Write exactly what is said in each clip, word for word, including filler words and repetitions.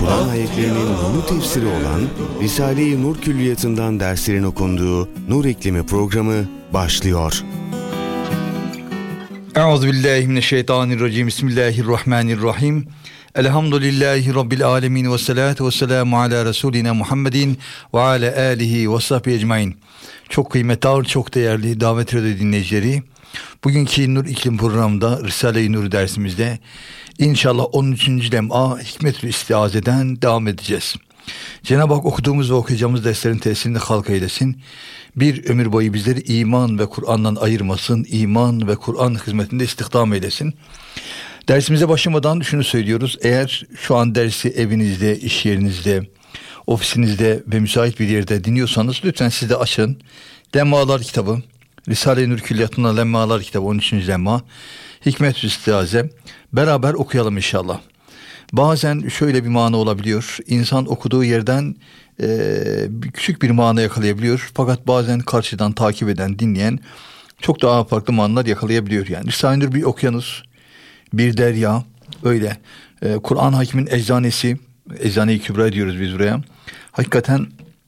Kur'an ayetlerinin nurlu tefsiri olan Risale-i Nur Külliyatı'ndan derslerin okunduğu Nur İklimi programı başlıyor. Euzubillahimineşşeytanirracim. Bismillahirrahmanirrahim. Elhamdülillahi Rabbil alemin ve salatu ve selamu ala Resulina Muhammedin ve ala alihi ve sahbihi ecmain. Çok kıymetli, ağır, çok değerli davet radyo dinleyicileri, bugünkü Nur İklim programında Risale-i Nur dersimizde İnşallah on üçüncü lem'a Hikmet-ül İstiaze'den devam edeceğiz. Cenab-ı Hak okuduğumuz ve okuyacağımız derslerin tesirini halk eylesin. Bir ömür boyu bizleri iman ve Kur'an'dan ayırmasın. İman ve Kur'an hizmetinde istihdam eylesin. Dersimize başlamadan şunu söylüyoruz. Eğer şu an dersi evinizde, iş yerinizde, ofisinizde ve müsait bir yerde dinliyorsanız lütfen siz de açın. Lemmalar kitabı, Risale-i Nur Külliyatı'nda Lemmalar kitabı on üçüncü lemma, Hikmet-ül İstiaze. Beraber okuyalım inşallah. Bazen şöyle bir mana olabiliyor. İnsan okuduğu yerden e, küçük bir mana yakalayabiliyor. Fakat bazen karşıdan takip eden, dinleyen çok daha farklı manalar yakalayabiliyor. Yani Risale-i Nur bir okyanus, bir derya, öyle. E, Kur'an Hakim'in eczanesi, Eczane-i Kübra diyoruz biz buraya. Hakikaten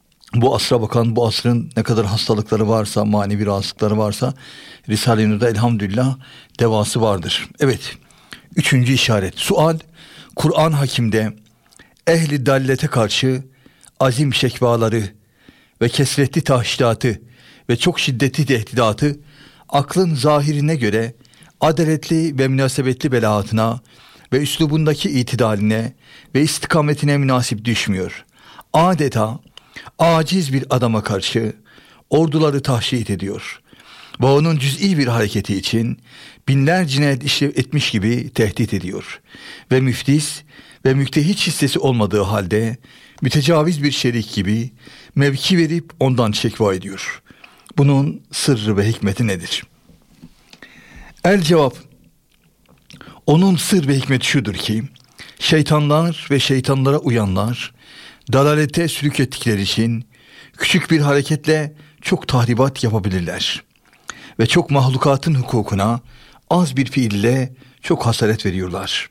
bu asra bakan, bu asrın ne kadar hastalıkları varsa, manevi rahatsızlıkları varsa Risale-i Nur'da elhamdülillah devası vardır. Evet, üçüncü işaret. Sual, Kur'an Hakim'de ehli dallete karşı azim şekvaları ve kesretli tahşidatı ve çok şiddetli tehdidatı aklın zahirine göre adaletli ve münasebetli belaatına ve üslubundaki itidaline ve istikametine münasip düşmüyor. Adeta aciz bir adama karşı orduları tahşit ediyor ve onun cüz'i bir hareketi için binler cinayet işlev etmiş gibi tehdit ediyor ve müftis ve müktehit hissesi olmadığı halde mütecaviz bir şerik gibi mevki verip ondan şekva ediyor. Bunun sırrı ve hikmeti nedir? El cevap, onun sır ve hikmeti şudur ki, şeytanlar ve şeytanlara uyanlar dalalete sülük ettikleri için küçük bir hareketle çok tahribat yapabilirler ve çok mahlukatın hukukuna az bir fiille çok hasaret veriyorlar.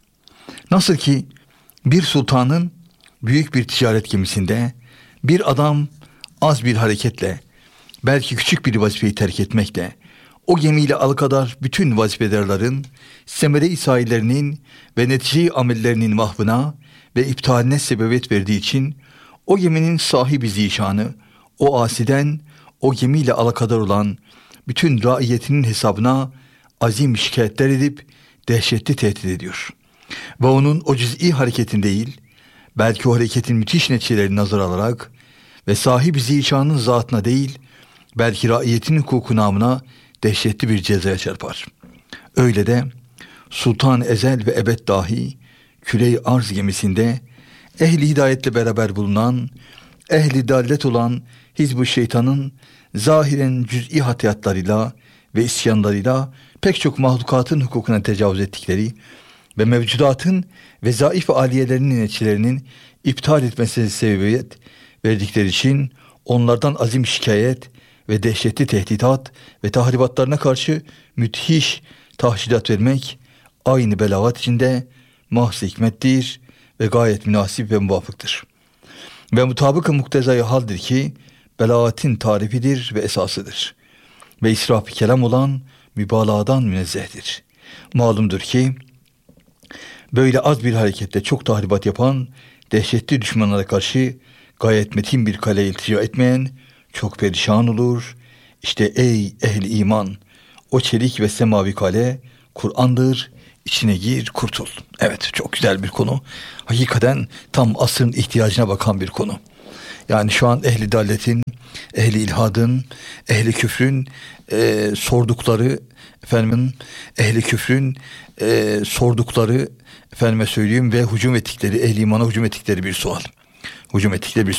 Nasıl ki bir sultanın büyük bir ticaret gemisinde bir adam az bir hareketle, belki küçük bir vazifeyi terk etmekle o gemiyle alakadar bütün vazifelerlerin, semere-i sahillerinin ve netice-i amellerinin mahvına ve iptaline sebebiyet verdiği için o geminin sahibi zişanı, o asiden o gemiyle alakadar olan bütün raiyetinin hesabına azim şikayetler edip dehşetli tehdit ediyor. Ve onun o cüz'i hareketin değil, belki o hareketin müthiş neticelerini nazar alarak ve sahibi zişanın zatına değil, belki raiyetin hukuku namına dehşetli bir cezaya çarpar. Öyle de Sultan Ezel ve Ebed dahi küre-i arz gemisinde ehli hidayetle beraber bulunan, ehli dallet olan Hizb-ı Şeytan'ın zahiren cüz'i hatiyatlarıyla ve isyanlarıyla pek çok mahlukatın hukukuna tecavüz ettikleri ve mevcudatın ve zayıf aliyelerinin neticelerinin iptal etmesine sebebiyet verdikleri için onlardan azim şikayet ve dehşetli tehditat ve tahribatlarına karşı müthiş tahşidat vermek aynı belagat içinde mahz hikmettir ve gayet münasip ve muvafıktır. Ve mutabık-ı muktezai haldir ki belagatin tarifidir ve esasıdır. Ve israf-ı kelam olan mübalağadan münezzehtir. Malumdur ki böyle az bir harekette çok tahribat yapan dehşetli düşmanlara karşı gayet metin bir kale iltica etmeyen çok perişan olur. İşte ey ehli iman, o çelik ve semavi kale Kur'an'dır, içine gir kurtul. Evet, çok güzel bir konu. Hakikaten tam asrın ihtiyacına bakan bir konu. Yani şu an ehli dalletin, ehli ilhadın, ehli küfrün e, sordukları, efendim, ehli küfrün e, sordukları, efendime söyleyeyim, ve hücum ettikleri, ehli imana hücum ettikleri bir sual. Hücum ettikleri bir